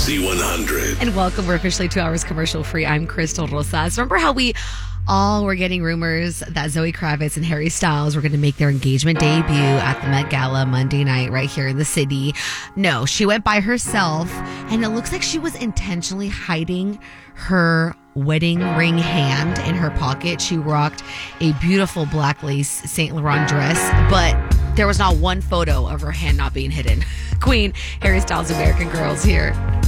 Z100. And welcome. We're officially 2 hours commercial free. I'm Crystal Rosas. Remember how we all were getting rumors that Zoe Kravitz and Harry Styles were going to make their engagement debut at the Met Gala Monday night right here in the city? No, she went by herself, and it looks like she was intentionally hiding her wedding ring hand in her pocket. She rocked a beautiful black lace Saint Laurent dress, but there was not one photo of her hand not being hidden. Queen Harry Styles' American Girls here.